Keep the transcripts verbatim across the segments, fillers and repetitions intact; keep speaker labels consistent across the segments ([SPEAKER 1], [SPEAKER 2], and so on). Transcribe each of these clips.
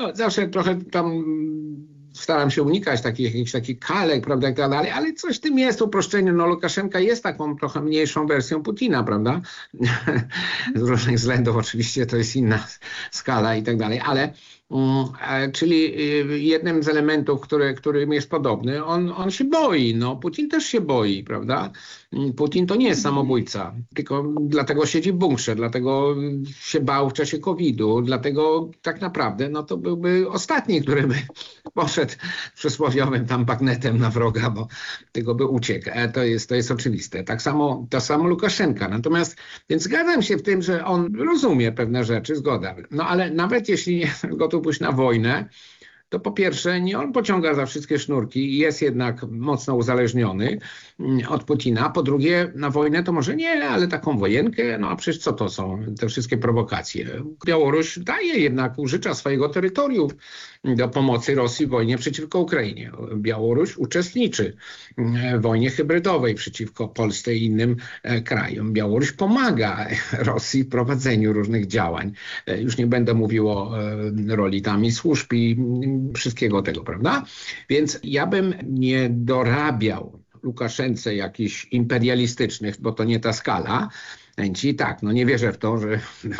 [SPEAKER 1] no, zawsze trochę tam staram się unikać takich jakichś takich kalek, prawda, i tak dalej, ale coś w tym jest, uproszczenie. No Łukaszenka jest taką trochę mniejszą wersją Putina, prawda? Z różnych względów oczywiście to jest inna skala i tak dalej, ale Mm, czyli jednym z elementów, który, którym jest podobny, on, on się boi. No, Putin też się boi, prawda? Putin to nie jest samobójca, tylko dlatego siedzi w bunkrze, dlatego się bał w czasie kowida, dlatego tak naprawdę no, to byłby ostatni, który by poszedł przysłowiowym tam bagnetem na wroga, bo tego by uciekł. To jest, to jest oczywiste. Tak samo, to samo Łukaszenka. Natomiast, więc zgadzam się w tym, że on rozumie pewne rzeczy, zgoda. No ale nawet jeśli nie gotów pójść na wojnę, to po pierwsze nie on pociąga za wszystkie sznurki i jest jednak mocno uzależniony od Putina. Po drugie, na wojnę to może nie, ale taką wojenkę, no a przecież co to są te wszystkie prowokacje? Białoruś daje jednak, użycza swojego terytorium do pomocy Rosji w wojnie przeciwko Ukrainie. Białoruś uczestniczy w wojnie hybrydowej przeciwko Polsce i innym krajom. Białoruś pomaga Rosji w prowadzeniu różnych działań. Już nie będę mówił o roli tam i służb i wszystkiego tego, prawda? Więc ja bym nie dorabiał Łukaszence jakichś imperialistycznych, bo to nie ta skala. I tak, no nie wierzę w to, że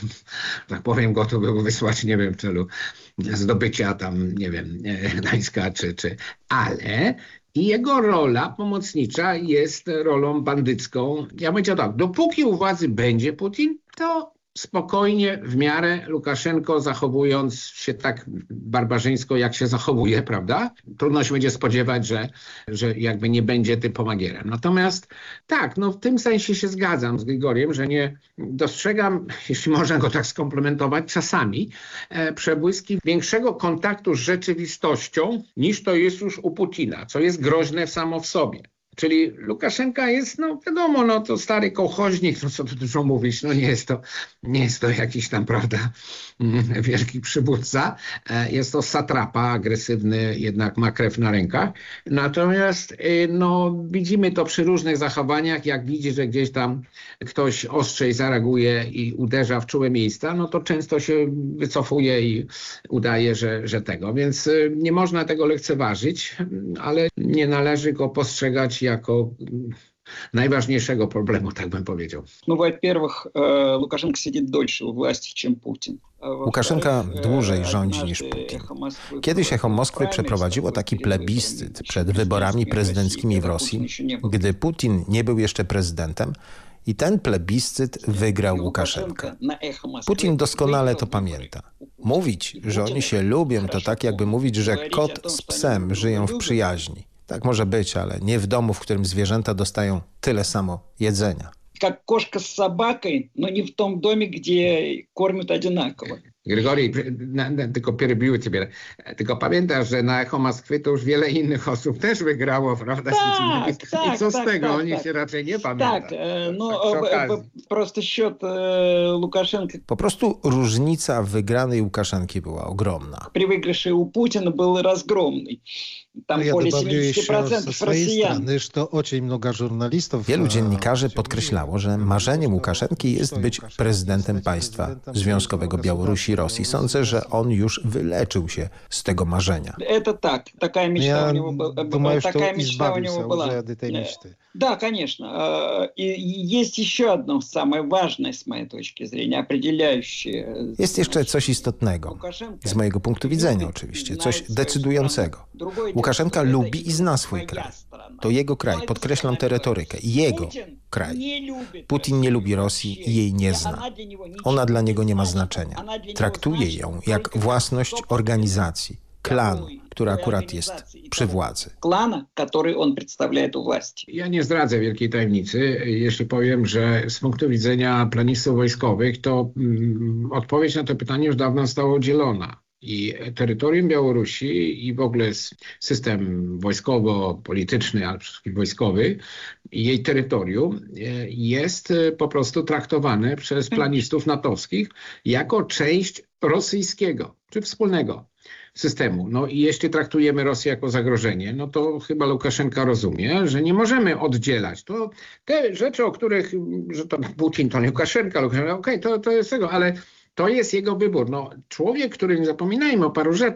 [SPEAKER 1] tak powiem gotów był wysłać, nie wiem, w celu zdobycia tam, nie wiem, Gdańska czy, czy, ale i jego rola pomocnicza jest rolą bandycką. Ja bym powiedział tak, dopóki u władzy będzie Putin, to spokojnie, w miarę Łukaszenko zachowując się tak barbarzyńsko, jak się zachowuje, prawda? Trudno się będzie spodziewać, że, że jakby nie będzie tym pomagierem. Natomiast tak, no w tym sensie się zgadzam z Grigoriem, że nie dostrzegam, jeśli można go tak skomplementować, czasami e, przebłyski większego kontaktu z rzeczywistością, niż to jest już u Putina, co jest groźne samo w sobie. Czyli Łukaszenka jest, no wiadomo, no to stary kołchoźnik, no co tu dużo mówić, no nie jest to, nie jest to jakiś tam, prawda, wielki przywódca. Jest to satrapa, agresywny, jednak ma krew na rękach. Natomiast no widzimy to przy różnych zachowaniach, jak widzi, że gdzieś tam ktoś ostrzej zareaguje i uderza w czułe miejsca, no to często się wycofuje i udaje, że, że tego. Więc nie można tego lekceważyć, ale nie należy go postrzegać jako najważniejszego problemu, tak bym powiedział.
[SPEAKER 2] No, во-первых, Łukaszenka siedzi dłużej u władzy niż Putin.
[SPEAKER 3] Łukaszenka dłużej rządzi niż Putin. Kiedyś Echo Moskwy przeprowadziło taki plebiscyt przed wyborami prezydenckimi w Rosji, gdy Putin nie był jeszcze prezydentem, i ten plebiscyt wygrał Łukaszenka. Putin doskonale to pamięta. Mówić, że oni się lubią, to tak jakby mówić, że kot z psem żyją w przyjaźni. Tak może być, ale nie w domu, w którym zwierzęta dostają tyle samo jedzenia.
[SPEAKER 2] Jak koszka z sobaką, no nie w tym domie, gdzie kormią одинаково.
[SPEAKER 1] Grigori, tylko przerybiły ciebie. Tylko pamiętasz, że na Echo Moskwy to już wiele innych osób też wygrało, prawda?
[SPEAKER 2] Tak,
[SPEAKER 1] I
[SPEAKER 2] tak,
[SPEAKER 1] co z
[SPEAKER 2] tak,
[SPEAKER 1] tego?
[SPEAKER 2] tak,
[SPEAKER 1] Oni
[SPEAKER 2] tak.
[SPEAKER 1] się raczej nie pamiętają.
[SPEAKER 2] Tak, no prosto счет Łukaszenki.
[SPEAKER 3] Po prostu różnica wygranej Łukaszenki była ogromna.
[SPEAKER 2] При выигрыше у Путина был разгромный. Tam
[SPEAKER 4] ja
[SPEAKER 2] более
[SPEAKER 4] добавлю еще со
[SPEAKER 2] семьдесят процентов
[SPEAKER 4] своей
[SPEAKER 2] россиян.
[SPEAKER 4] strony, что очень много журналистов...
[SPEAKER 3] Wielu dziennikarzy podkreślało, że marzeniem Łukaszenki jest być prezydentem państwa związkowego Białorusi i Rosji. Sądzę, że on już wyleczył się z tego marzenia.
[SPEAKER 2] Это так. Такая мечта
[SPEAKER 4] Я
[SPEAKER 2] у него была.
[SPEAKER 4] думаю, что
[SPEAKER 2] Такая мечта у него
[SPEAKER 4] избавился
[SPEAKER 2] была.
[SPEAKER 4] уже от этой мечты.
[SPEAKER 2] Да, конечно. И есть еще одно самое важное, с моей точки зрения, определяющее.
[SPEAKER 3] Jest jeszcze coś istotnego, z mojego punktu widzenia oczywiście, coś decydującego. Łukaszenka lubi i zna swój kraj. To jego kraj, podkreślam tę retorykę, jego kraj. Putin nie lubi Rosji i jej nie zna. Ona dla niego nie ma znaczenia. Traktuje ją jak własność organizacji, klanu, który akurat jest przy władzy.
[SPEAKER 2] Klana, który on przedstawia u władzy.
[SPEAKER 1] Ja nie zdradzę wielkiej tajemnicy, jeśli powiem, że z punktu widzenia planistów wojskowych, to mm, odpowiedź na to pytanie już dawno została udzielona. I terytorium Białorusi i w ogóle system wojskowo-polityczny, ale przede wszystkim wojskowy, jej terytorium jest po prostu traktowane przez planistów natowskich jako część rosyjskiego czy wspólnego systemu. No i jeśli traktujemy Rosję jako zagrożenie, no to chyba Łukaszenka rozumie, że nie możemy oddzielać. To te rzeczy, o których, że to Putin, to nie Łukaszenka, Łukaszenka okej, okay, to, to jest tego, ale to jest jego wybór. No, człowiek, który, nie zapominajmy o paru rzeczach,